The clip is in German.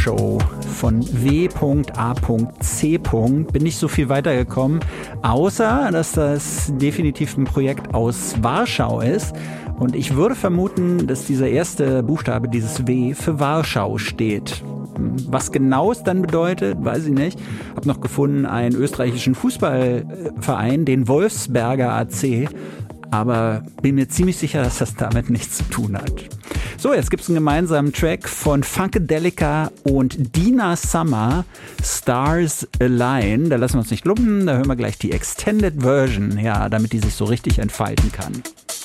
Show von W.A.C. Bin nicht so viel weitergekommen, außer dass das definitiv ein Projekt aus Warschau ist. Und ich würde vermuten, dass dieser erste Buchstabe, dieses W, für Warschau steht. Was genau es dann bedeutet, weiß ich nicht. Hab noch gefunden, einen österreichischen Fußballverein, den Wolfsberger AC. Aber bin mir ziemlich sicher, dass das damit nichts zu tun hat. So, jetzt gibt's einen gemeinsamen Track von Funkadelica und Dina Summer, Stars Align. Da lassen wir uns nicht lumpen, da hören wir gleich die Extended Version, ja, damit die sich so richtig entfalten kann.